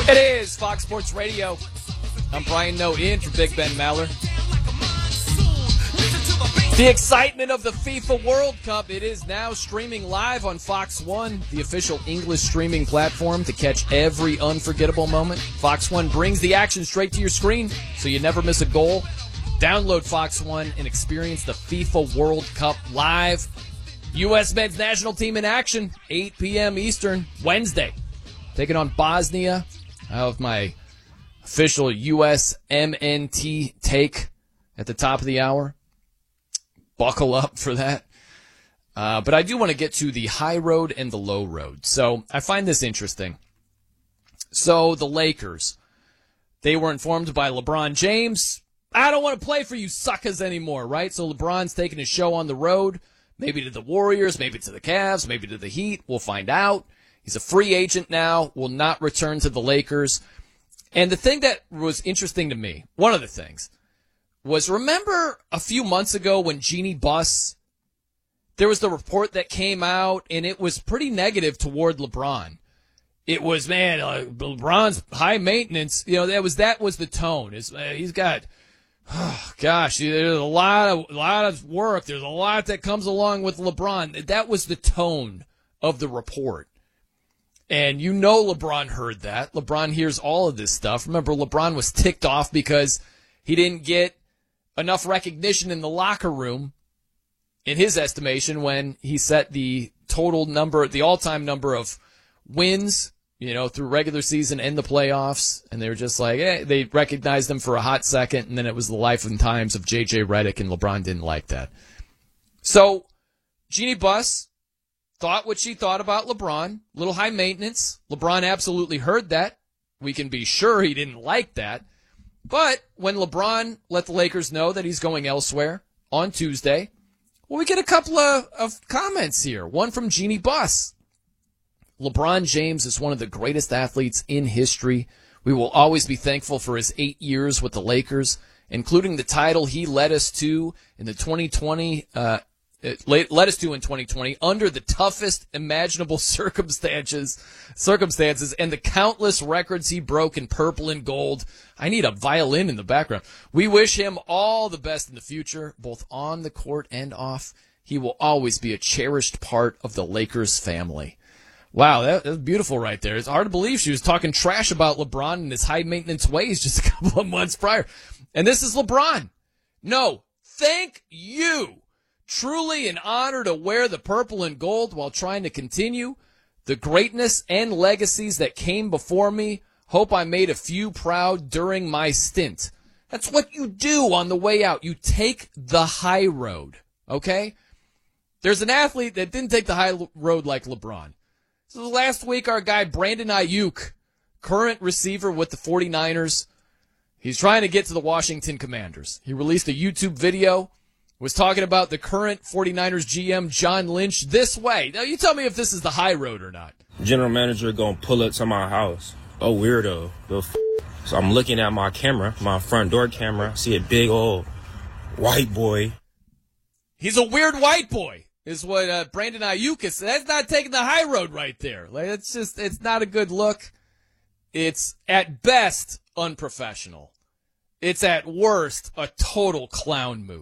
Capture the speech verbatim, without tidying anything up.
It is Fox Sports Radio. I'm Brian Noe in for Big Ben Maller. The excitement of the FIFA World Cup. It is now streaming live on Fox One, the official English streaming platform to catch every unforgettable moment. Fox One brings the action straight to your screen so you never miss a goal. Download Fox One and experience the FIFA World Cup live. U S men's national team in action, eight p.m. Eastern, Wednesday. Taking on Bosnia. I have my official U S M N T take at the top of the hour. Buckle up for that. Uh, but I do want to get to the high road and the low road. So I find this interesting. So the Lakers, they were informed by LeBron James, I don't want to play for you suckers anymore, right? So LeBron's taking his show on the road, maybe to the Warriors, maybe to the Cavs, maybe to the Heat. We'll find out. He's a free agent now, will not return to the Lakers. And the thing that was interesting to me, one of the things, was remember a few months ago when Jeanie Buss, there was the report that came out, and it was pretty negative toward LeBron. It was, man, uh, LeBron's high maintenance. You know, that was that was the tone. Is uh, he's got, oh, gosh, there's a lot of a lot of work. There's a lot that comes along with LeBron. That was the tone of the report. And you know LeBron heard that. LeBron hears all of this stuff. Remember, LeBron was ticked off because he didn't get enough recognition in the locker room, in his estimation, when he set the total number, the all-time number of wins, you know, through regular season and the playoffs. And they were just like, eh, they recognized him for a hot second, and then it was the life and times of J J Redick, and LeBron didn't like that. So, Jeanie Buss thought what she thought about LeBron. Little high maintenance. LeBron absolutely heard that. We can be sure he didn't like that. But when LeBron let the Lakers know that he's going elsewhere on Tuesday, well, we get a couple of, of comments here. One from Jeanie Buss. LeBron James is one of the greatest athletes in history. We will always be thankful for his eight years with the Lakers, including the title he led us to in the twenty twenty uh It led us to in twenty twenty under the toughest imaginable circumstances, circumstances, and the countless records he broke in purple and gold. I need a violin in the background. We wish him all the best in the future, both on the court and off. He will always be a cherished part of the Lakers family. Wow, that, that's beautiful right there. It's hard to believe she was talking trash about LeBron and his high maintenance ways just a couple of months prior. And this is LeBron. No, thank you. Truly an honor to wear the purple and gold while trying to continue the greatness and legacies that came before me. Hope I made a few proud during my stint. That's what you do on the way out. You take the high road, okay? There's an athlete that didn't take the high road like LeBron. So last week, our guy Brandon Ayuk, current receiver with the 49ers, he's trying to get to the Washington Commanders. He released a YouTube video. Was talking about the current 49ers G M, John Lynch, this way. Now, you tell me if this is the high road or not. General manager gonna pull up to my house. Oh, weirdo. The f- so I'm looking at my camera, my front door camera, see a big old white boy. He's a weird white boy, is what uh, Brandon Ayuk is. That's not taking the high road right there. Like, it's just, it's not a good look. It's, at best, unprofessional. It's, at worst, a total clown move.